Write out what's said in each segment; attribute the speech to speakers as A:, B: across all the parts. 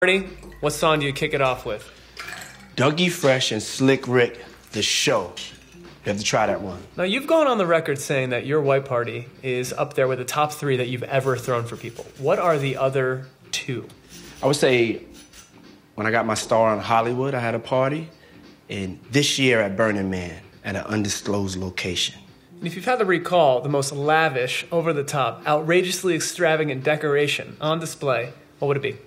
A: Party, what song do you kick it off with?
B: Dougie Fresh and Slick Rick, The Show. You have to try that one.
A: Now, you've gone on the record saying that your white party is up there with the top 3 that you've ever thrown for people. What are the other 2?
B: I would say when I got my star on Hollywood, I had a party. And this year at Burning Man at an undisclosed location.
A: And if you've had to recall the most lavish, over-the-top, outrageously extravagant decoration on display, what would it be?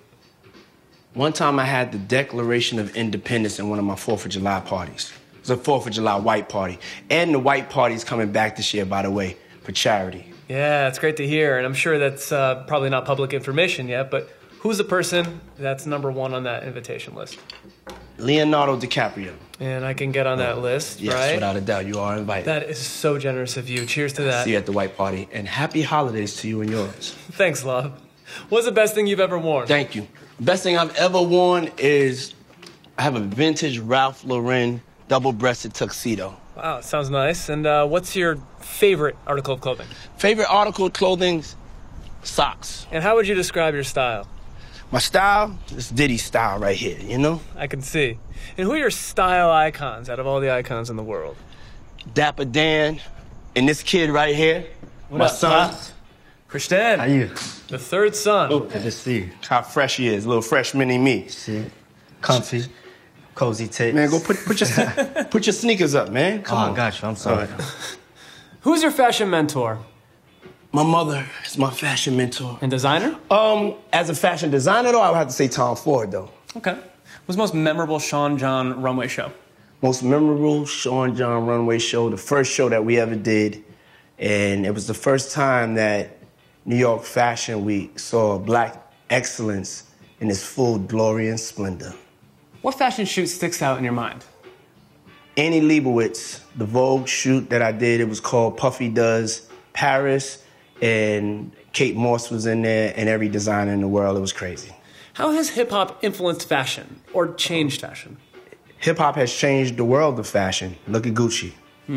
B: One time I had the Declaration of Independence in one of my 4th of July parties. It was a 4th of July white party. And the white party's coming back this year, by the way, for charity.
A: Yeah, it's great to hear, and I'm sure that's probably not public information yet, but who's the person that's number 1 on that invitation list?
B: Leonardo DiCaprio.
A: And I can get on that list,
B: yes,
A: right?
B: Yes, without a doubt, you are invited.
A: That is so generous of you. Cheers to that.
B: See you at the white party, and happy holidays to you and yours.
A: Thanks, love. What's the best thing you've ever worn?
B: Thank you. Best thing I've ever worn is I have a vintage Ralph Lauren double-breasted tuxedo.
A: Wow, sounds nice. And what's your favorite article of clothing?
B: Favorite article of clothing? Socks.
A: And how would you describe your style?
B: My style? This Diddy style right here, you know?
A: I can see. And who are your style icons out of all the icons in the world?
B: Dapper Dan and this kid right here, my son.
C: Pops?
A: Christian.
C: How you?
A: The 3rd son.
C: Good to see you.
B: How fresh he is, little fresh mini me.
C: See? Comfy, cozy tape.
B: Man, go put your sneakers up, man. Come on.
C: I got you. I'm sorry.
A: Who's your fashion mentor?
B: My mother is my fashion mentor.
A: And designer?
B: As a fashion designer, though, I would have to say Tom Ford, though.
A: Okay. What's the most memorable Sean John runway show?
B: Most memorable Sean John runway show, the first show that we ever did. And it was the first time that New York Fashion Week saw Black excellence in its full glory and splendor.
A: What fashion shoot sticks out in your mind?
B: Annie Leibovitz, the Vogue shoot that I did, it was called Puffy Does Paris, and Kate Moss was in there, and every designer in the world. It was crazy.
A: How has hip-hop influenced fashion, or changed fashion?
B: Hip-hop has changed the world of fashion. Look at Gucci.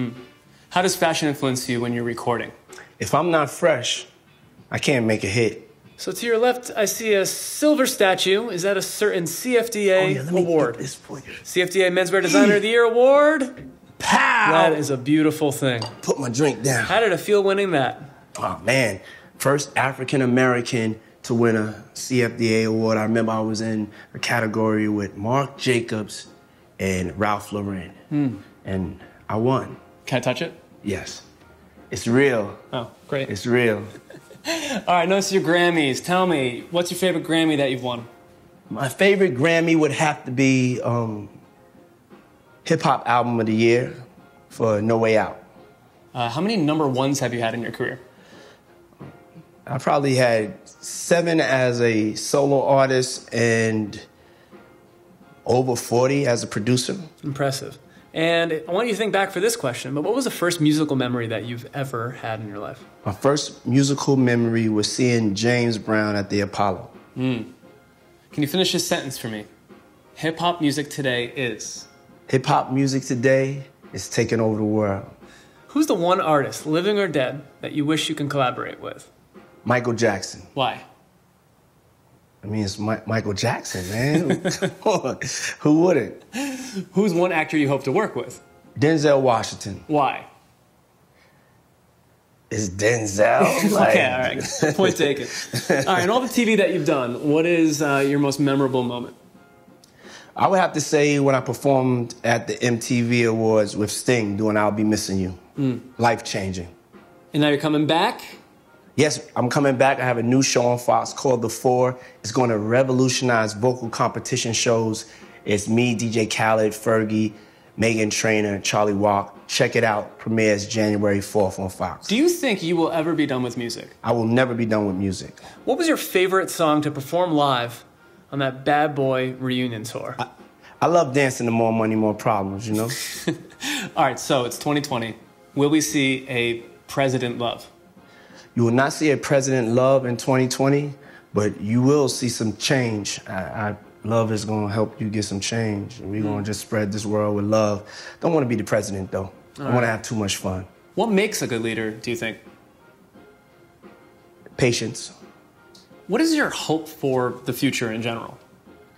A: How does fashion influence you when you're recording?
B: If I'm not fresh, I can't make a hit.
A: So to your left, I see a silver statue. Is that a certain CFDA award?
B: This for you.
A: CFDA Menswear Designer of the Year Award?
B: Pow!
A: That is a beautiful thing.
B: Put my drink down.
A: How did it feel winning that?
B: Oh, man. First African-American to win a CFDA award. I remember I was in a category with Marc Jacobs and Ralph Lauren. And I won.
A: Can I touch it?
B: Yes. It's real.
A: Oh, great.
B: It's real.
A: All right, notice your Grammys. Tell me, what's your favorite Grammy that you've won?
B: My favorite Grammy would have to be Hip Hop Album of the Year for No Way Out.
A: How many number 1s have you had in your career?
B: I probably had 7 as a solo artist and over 40 as a producer.
A: Impressive. And I want you to think back for this question, but what was the first musical memory that you've ever had in your life?
B: My first musical memory was seeing James Brown at the Apollo.
A: Can you finish this sentence for me? Hip-hop music today is?
B: Hip-hop music today is taking over the world.
A: Who's the one artist, living or dead, that you wish you can collaborate with?
B: Michael Jackson.
A: Why?
B: I mean, it's Michael Jackson, man. Come on. Who wouldn't?
A: Who's one actor you hope to work with?
B: Denzel Washington.
A: Why?
B: It's Denzel.
A: Okay, all right. Point taken. All right, in all the TV that you've done, what is your most memorable moment?
B: I would have to say when I performed at the MTV Awards with Sting doing I'll Be Missing You. Life-changing.
A: And now you're coming back?
B: Yes, I'm coming back. I have a new show on Fox called The Four. It's going to revolutionize vocal competition shows. It's me, DJ Khaled, Fergie, Meghan Trainor, Charlie Walk. Check it out. Premieres January 4th on Fox.
A: Do you think you will ever be done with music?
B: I will never be done with music.
A: What was your favorite song to perform live on that Bad Boy reunion tour?
B: I love dancing to More Money, More Problems, you know?
A: All right, so it's 2020. Will we see a President Love?
B: You will not see a President Love in 2020, but you will see some change. Love is going to help you get some change. We're going to just spread this world with love. Don't want to be the president, though. I want to have too much fun.
A: What makes a good leader, do you think?
B: Patience.
A: What is your hope for the future in general?